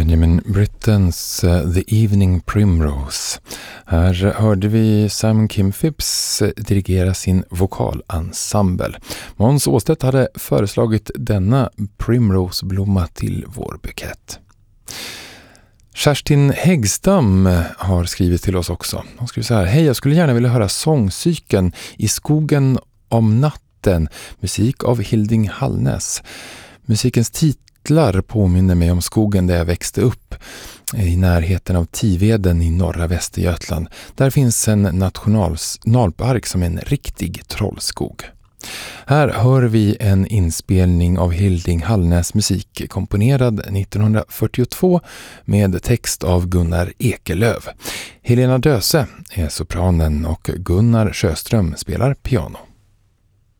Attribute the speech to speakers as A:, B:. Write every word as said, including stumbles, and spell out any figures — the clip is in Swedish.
A: Benjamin Brittens uh, The Evening Primrose. Här hörde vi Simon Kim Phipps dirigera sin vokalensemble. Måns Åstedt hade föreslagit denna Primrose-blomma till vår bukett. Kerstin Häggstam har skrivit till oss också. Hon skriver så här: hej, jag skulle gärna vilja höra sångcykeln I skogen om natten, musik av Hilding Hallnäs. Musikens titlar påminner mig om skogen där jag växte upp, i närheten av Tiveden i norra Västergötland. Där finns en nationalpark som en riktig trollskog. Här hör vi en inspelning av Hilding Hallnäs musik komponerad nittonhundrafyrtiotvå med text av Gunnar Ekelöf. Helena Döse är sopranen och Gunnar Sjöström spelar piano.